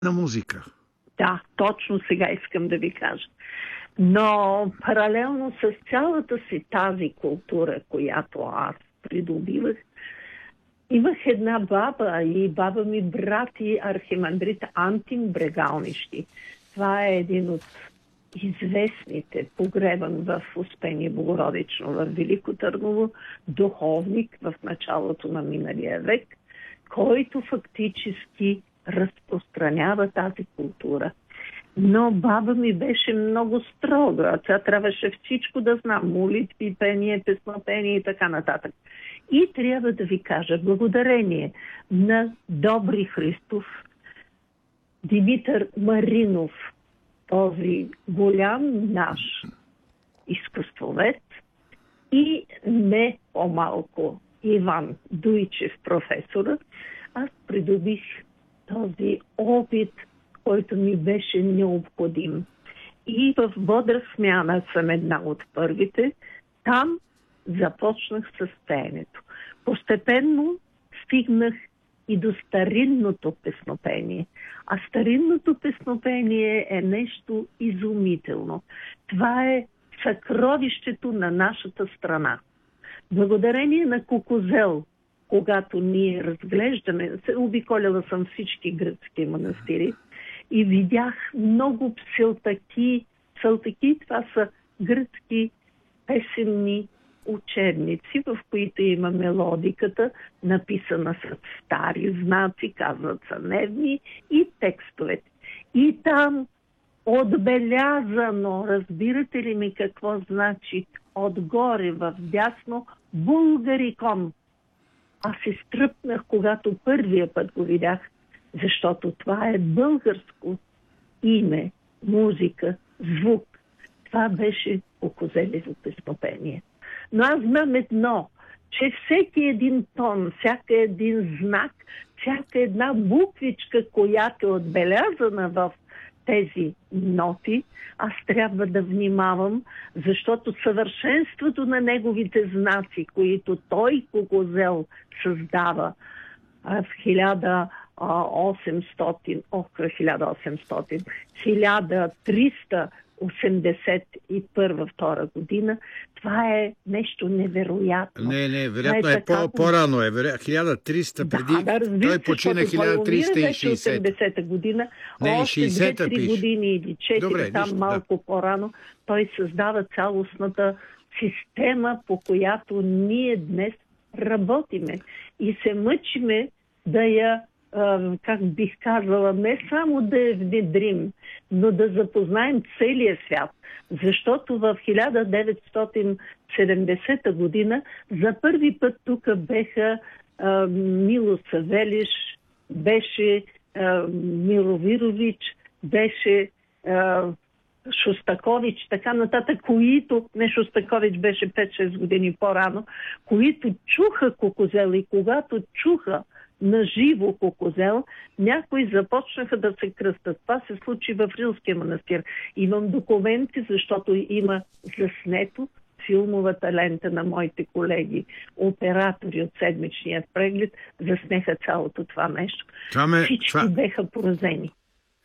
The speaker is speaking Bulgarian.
на музика. Да, точно сега искам да ви кажа. Но паралелно с цялата си тази култура, която аз придобивах, имах една баба и баба ми брати архимандрит Антим Брегалнищи. Това е един от известните, погребан в Успение Богородично в Велико Търново, духовник в началото на миналия век, който фактически разпространява тази култура. Но баба ми беше много строга. Тя трябваше всичко да знам. Молитви, пение, песнопение и така нататък. И трябва да ви кажа, благодарение на Добри Христов, Димитър Маринов, този голям наш изкуствовед, и не по-малко Иван Дуйчев, професора, аз придобих този опит, който ми беше необходим. И в Бодра смяна съм една от първите. Там започнах с пеенето. Постепенно стигнах и до старинното песнопение. А старинното песнопение е нещо изумително. Това е съкровището на нашата страна. Благодарение на Кукузел, когато ние разглеждаме, обиколяла съм всички гръцки манастири и видях много псалтаки. Псалтаки, това са гръцки песенни учебници, в които има мелодиката, написана с стари знаци, казват са невни, и текстовете. И там отбелязано, разбирате ли ми какво значи отгоре в дясно Булгарикон. Аз се стръпнах, когато първия път го видях, защото това е българско име, музика, звук. Това беше Кукузелево песнопение. Но аз знам едно, че всеки един тон, всяка един знак, всяка една буквичка, която е отбелязана в тези ноти, аз трябва да внимавам, защото съвършенството на неговите знаци, които той, Кукузел, създава в 1381-2 година, това е нещо невероятно. Не, вероятно е по-рано. 1300 преди, той почина 1360. 80-та година, още 60-та 2-3 години или 4, там малко по-рано, той създава цялостната система, по която ние днес работиме и се мъчиме да я, как бих казала, не само да я внедрим, но да запознаем целия свят. Защото в 1970 година за първи път тук беха Мило Савелиш, беше Мировирович, беше Шостакович, така нататък, които, не Шостакович беше 5-6 години по-рано, които чуха Кукузел, и когато чуха на живо Кукузел, някои започнаха да се кръстат. Това се случи в Рилския манастир. Имам документи, защото има заснето филмовата лента на моите колеги, оператори от седмичния преглед, заснеха цялото това нещо. Всички беха поразени.